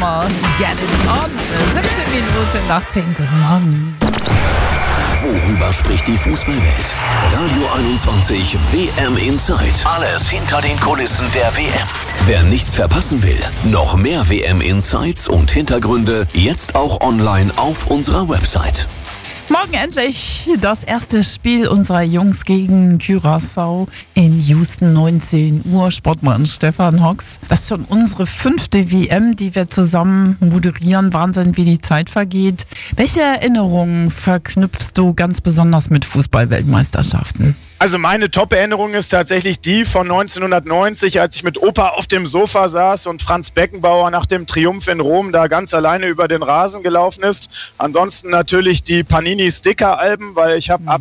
Summer, get it on. 17 Minuten nach 10. Guten Morgen. Worüber spricht die Fußballwelt? Radio 21 WM Insight. Alles hinter den Kulissen der WM. Wer nichts verpassen will, noch mehr WM Insights und Hintergründe jetzt auch online auf unserer Website. Morgen endlich das erste Spiel unserer Jungs gegen Curaçao in Houston, 19 Uhr. Sportmann Stefan Hocks. Das ist schon unsere 5. WM, die wir zusammen moderieren. Wahnsinn, wie die Zeit vergeht. Welche Erinnerungen verknüpfst du ganz besonders mit Fußball-Weltmeisterschaften? Also meine Top-Erinnerung ist tatsächlich die von 1990, als ich mit Opa auf dem Sofa saß und Franz Beckenbauer nach dem Triumph in Rom da ganz alleine über den Rasen gelaufen ist. Ansonsten natürlich die Panini-Sticker-Alben, weil ich habe ab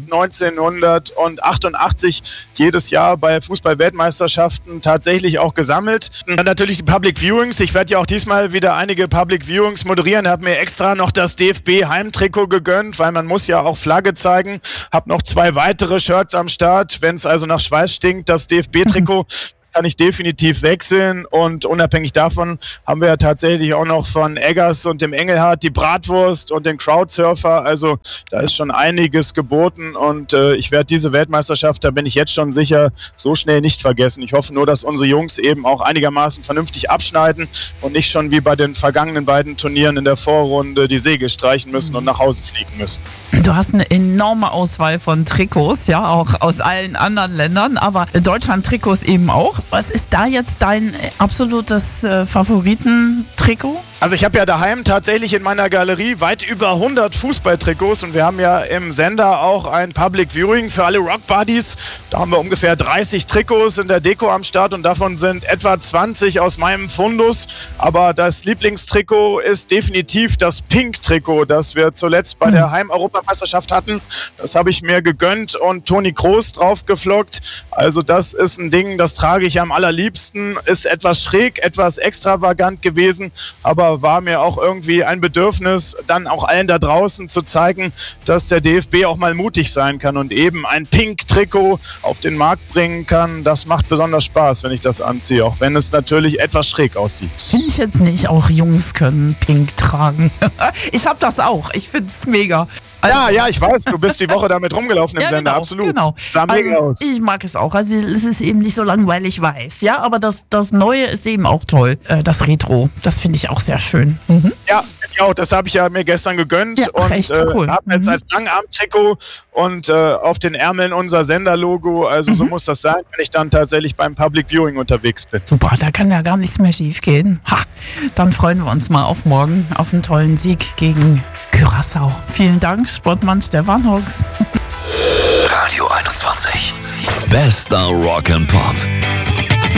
1988 jedes Jahr bei Fußball-Weltmeisterschaften tatsächlich auch gesammelt. Und dann natürlich die Public Viewings. Ich werde ja auch diesmal wieder einige Public Viewings moderieren. Habe mir extra noch das DFB-Heimtrikot gegönnt, weil man muss ja auch Flagge zeigen. Habe noch 2 weitere Shirts am Start. Wenn es also nach Schweiß stinkt, das DFB-Trikot kann ich definitiv wechseln, und unabhängig davon haben wir ja tatsächlich auch noch von Eggers und dem Engelhardt die Bratwurst und den Crowdsurfer, also da ist schon einiges geboten, und ich werde diese Weltmeisterschaft, da bin ich jetzt schon sicher, so schnell nicht vergessen. Ich hoffe nur, dass unsere Jungs eben auch einigermaßen vernünftig abschneiden und nicht schon wie bei den vergangenen beiden Turnieren in der Vorrunde die Segel streichen müssen und nach Hause fliegen müssen. Du hast eine enorme Auswahl von Trikots, ja, auch aus allen anderen Ländern, aber Deutschland-Trikots eben auch. Was ist da jetzt dein absolutes Favoritentrikot? Also ich habe ja daheim tatsächlich in meiner Galerie weit über 100 Fußballtrikots, und wir haben ja im Sender auch ein Public Viewing für alle Rock Buddies. Da haben wir ungefähr 30 Trikots in der Deko am Start, und davon sind etwa 20 aus meinem Fundus. Aber das Lieblingstrikot ist definitiv das Pink-Trikot, das wir zuletzt bei der Heim-Europameisterschaft hatten. Das habe ich mir gegönnt und Toni Kroos draufgeflockt. Also das ist ein Ding, das trage ich am allerliebsten. Ist etwas schräg, etwas extravagant gewesen, aber war mir auch irgendwie ein Bedürfnis, dann auch allen da draußen zu zeigen, dass der DFB auch mal mutig sein kann und eben ein Pink-Trikot auf den Markt bringen kann. Das macht besonders Spaß, wenn ich das anziehe, auch wenn es natürlich etwas schräg aussieht. Finde ich jetzt nicht. Auch Jungs können Pink tragen. Ich habe das auch. Ich finde es mega. Also, ja, ich weiß, du bist die Woche damit rumgelaufen im Sender, genau, absolut. Genau. Sah mega aus. Ich mag es auch. Also es ist eben nicht so langweilig weiß, ja, aber das Neue ist eben auch toll. Das Retro, das finde ich auch sehr schön. Mhm. Ja, das habe ich ja mir gestern gegönnt, ja, und echt cool. habe jetzt als Langarm-Trikot und auf den Ärmeln unser Senderlogo. Also so muss das sein, wenn ich dann tatsächlich beim Public Viewing unterwegs bin. Super, da kann ja gar nichts mehr schief gehen. Dann freuen wir uns mal auf morgen, auf einen tollen Sieg gegen Curaçao. Vielen Dank, Sportmann Stefan Hocks. Radio 21. Bester Rock and Pop.